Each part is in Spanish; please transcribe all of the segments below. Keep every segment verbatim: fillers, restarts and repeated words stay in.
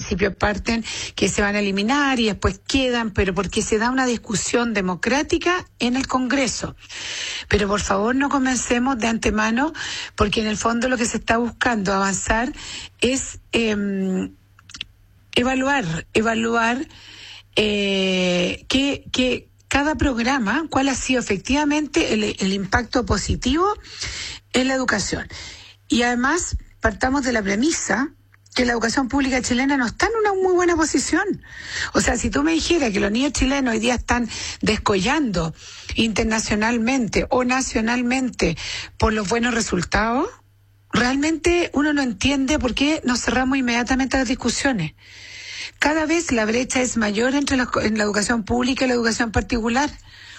principio parten que se van a eliminar y después quedan, pero porque se da una discusión democrática en el Congreso. Pero por favor no comencemos de antemano, porque en el fondo lo que se está buscando avanzar es eh, evaluar, evaluar eh, que, que cada programa, cuál ha sido efectivamente el, el impacto positivo en la educación. Y además partamos de la premisa que la educación pública chilena no está en una muy buena posición. O sea, si tú me dijeras que los niños chilenos hoy día están descollando internacionalmente o nacionalmente por los buenos resultados, realmente uno no entiende por qué nos cerramos inmediatamente a las discusiones. Cada vez la brecha es mayor entre la, en la educación pública y la educación particular.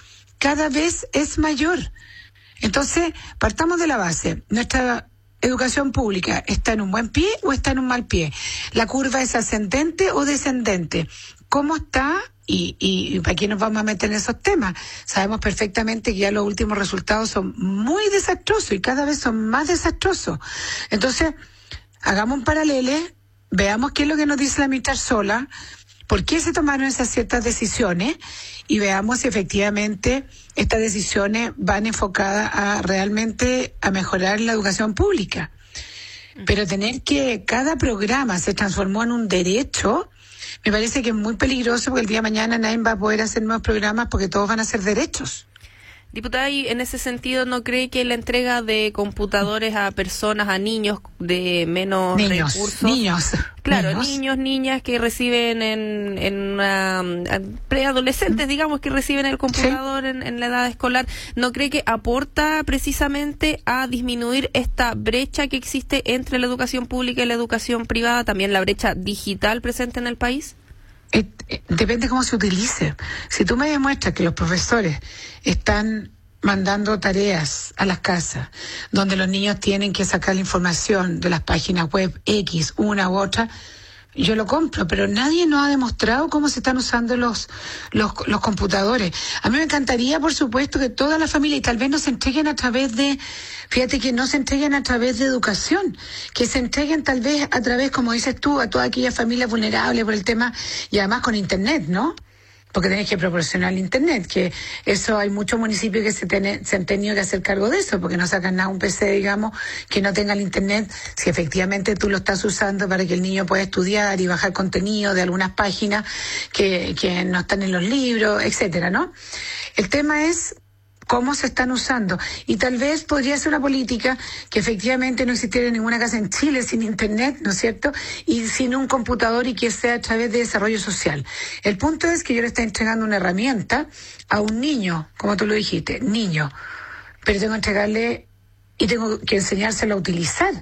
Cada vez es mayor. Entonces, partamos de la base. Nuestra educación pública está en un buen pie o está en un mal pie. La curva es ascendente o descendente. ¿Cómo está? Y, y, y ¿para qué nos vamos a meter en esos temas? Sabemos perfectamente que ya los últimos resultados son muy desastrosos y cada vez son más desastrosos. Entonces, hagamos un paralelo, veamos qué es lo que nos dice la ministra Arzola, por qué se tomaron esas ciertas decisiones y veamos si efectivamente estas decisiones van enfocadas a realmente a mejorar la educación pública. Pero tener que cada programa se transformó en un derecho, me parece que es muy peligroso, porque el día de mañana nadie va a poder hacer nuevos programas porque todos van a ser derechos. Diputada, ¿y en ese sentido no cree que la entrega de computadores a personas, a niños de menos niños, recursos? Niños, Claro, niños, niños, niñas que reciben en, en una, preadolescentes, digamos, que reciben el computador sí. en, en la edad escolar, ¿no cree que aporta precisamente a disminuir esta brecha que existe entre la educación pública y la educación privada, también la brecha digital presente en el país? Eh, eh, depende cómo se utilice. Si tú me demuestras que los profesores están mandando tareas a las casas, donde los niños tienen que sacar la información de las páginas web X, una u otra, yo lo compro, pero nadie nos ha demostrado cómo se están usando los, los, los computadores. A mí me encantaría, por supuesto, que toda la familia, y tal vez no se entreguen a través de, fíjate que no se entreguen a través de educación, que se entreguen tal vez a través, como dices tú, a todas aquellas familias vulnerables por el tema, y además con internet, ¿no? Porque tenés que proporcionar el internet, que eso hay muchos municipios que se, ten, se han tenido que hacer cargo de eso, porque no sacan nada un P C, digamos, que no tenga el internet, si efectivamente tú lo estás usando para que el niño pueda estudiar y bajar contenido de algunas páginas que, que no están en los libros, etcétera, ¿no? El tema es cómo se están usando. Y tal vez podría ser una política que efectivamente no existiera ninguna casa en Chile sin internet, ¿no es cierto? Y sin un computador, y que sea a través de desarrollo social. El punto es que yo le estoy entregando una herramienta a un niño, como tú lo dijiste, niño, pero tengo que entregarle y tengo que enseñárselo a utilizar.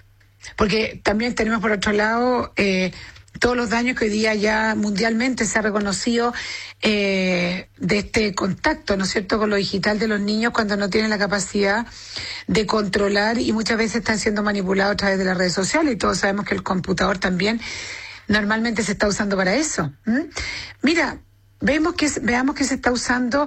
Porque también tenemos por otro lado eh, todos los daños que hoy día ya mundialmente se ha reconocido eh, de este contacto, ¿no es cierto?, con lo digital de los niños cuando no tienen la capacidad de controlar y muchas veces están siendo manipulados a través de las redes sociales, y todos sabemos que el computador también normalmente se está usando para eso. ¿Mm? Mira, vemos que, veamos que se está usando,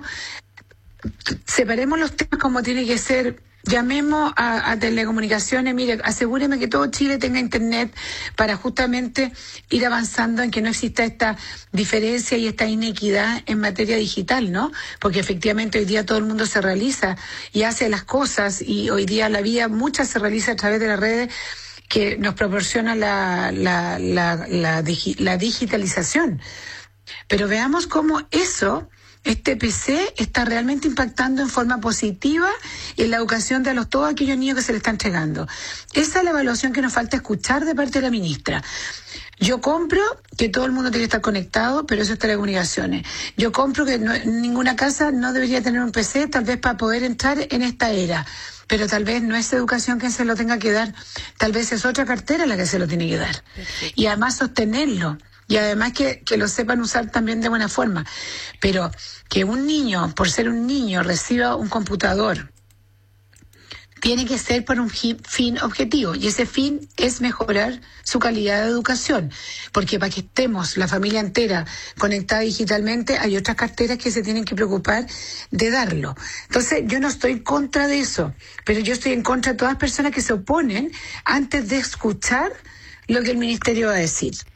separemos los temas como tiene que ser. Llamemos a, a telecomunicaciones, mire, asegúreme que todo Chile tenga internet para justamente ir avanzando en que no exista esta diferencia y esta inequidad en materia digital, ¿no? Porque efectivamente hoy día todo el mundo se realiza y hace las cosas, y hoy día la vida muchas se realiza a través de las redes que nos proporciona la, la, la, la, digi, la digitalización. Pero veamos cómo eso... Este P C está realmente impactando en forma positiva en la educación de los todos aquellos niños que se le están entregando. Esa es la evaluación que nos falta escuchar de parte de la ministra. Yo compro que todo el mundo tiene que estar conectado, pero eso es telecomunicaciones. Yo compro que no, ninguna casa no debería tener un P C, tal vez para poder entrar en esta era. Pero tal vez no es educación que se lo tenga que dar, tal vez es otra cartera la que se lo tiene que dar. Y además sostenerlo. Y además que, que lo sepan usar también de buena forma. Pero que un niño, por ser un niño, reciba un computador, tiene que ser por un fin objetivo. Y ese fin es mejorar su calidad de educación. Porque para que estemos la familia entera conectada digitalmente, hay otras carteras que se tienen que preocupar de darlo. Entonces, yo no estoy en contra de eso, pero yo estoy en contra de todas las personas que se oponen antes de escuchar lo que el ministerio va a decir.